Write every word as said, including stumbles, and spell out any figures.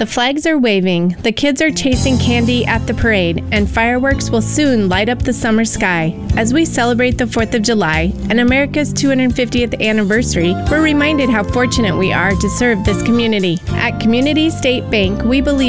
The flags are waving, the kids are chasing candy at the parade, and fireworks will soon light up the summer sky. As we celebrate the fourth of July and America's two hundred fiftieth anniversary, we're reminded how fortunate we are to serve this community. At Community State Bank, we believe